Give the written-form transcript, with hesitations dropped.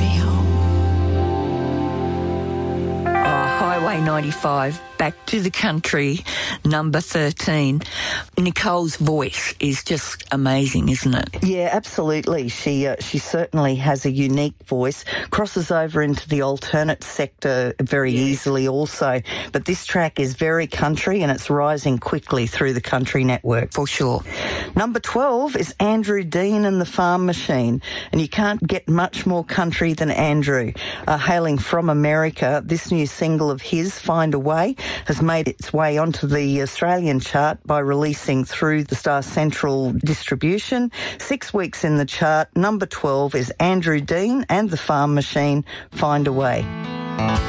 me home. Highway 95, back to the country, number 13. Nicole's voice is just amazing, isn't it? Yeah, absolutely. She certainly has a unique voice, crosses over into the alternate sector very easily also. But this track is very country and it's rising quickly through the country network. For sure. Number 12 is Andrew Dean and the Farm Machine. And you can't get much more country than Andrew. Hailing from America, this new single of his, Find a Way, has made its way onto the Australian chart by releasing through the Star Central distribution. 6 weeks in the chart. Number 12 is Andrew Dean and the Farm Machine, Find a Way.